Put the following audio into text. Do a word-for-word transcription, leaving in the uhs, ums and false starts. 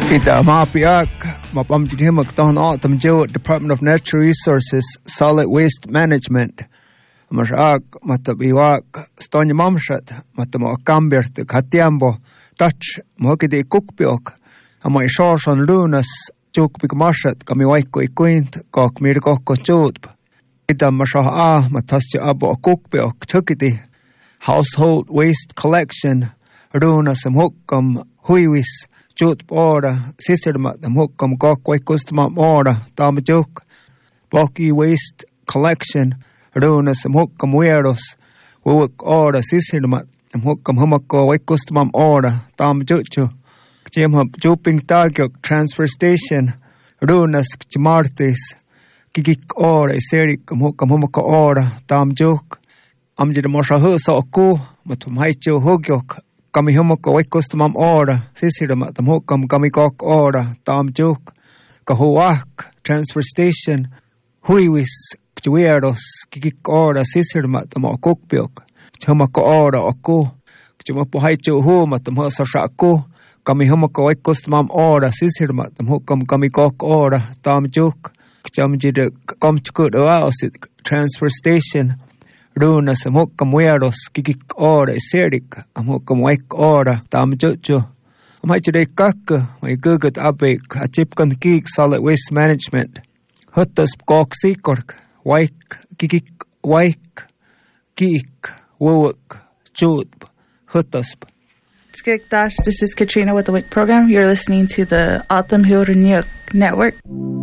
Ita Mapiak, Mapamjimuk Don Autumn Joe, Department of Natural Resources, Solid Waste Management. Mashak, Matabiwak, Stonya Mamshat, Matamokambert, Katiambo, Dutch, Mokidi Cookbiok, and my shores on Lunas, Juk Big Marshat, Kamiwaiko Quint, Gok Mirgoko Jodb. Ita Mashaha, Matasja Abo Cookbiok, Tukidi, Household Waste Collection, Runas and Hukam, Huiwis. Jut order, sister mat them hookam gok way custom order, dam joke, bulky waste collection, runas and hookam wearos, work order, sister mat them hookam humako way custom order, dam juchu, jim hum juping tagyok transfer station, runas chimartis, gigik order, serik hookam humako order, dam joke, amjid mosha husa oku, matum haichu hugyok. Kami humoko way custom order, sisirama tam hukam kami kok order, tam juk, kahuak, transfer station, huiwis, kjueros, kikik order, sisirama tam okukbiok, humako order oku, kjumapo haichu huma tam husashaku, kami humoko way custom order, sisirama tam hukam kami kok order, tam juk, kjamjid komchkut oasit, transfer station, Runas am hukam wearos kikik ora serik am hukam wake ora tam juju. Am hai today kakka my gugut abek a chipkan kik solid waste management. Huttas gok sikork wake kikik wake kik wowak jud huttasp. This is Katrina with the W I C program. You're listening to the Autumn Hill Renewal Network.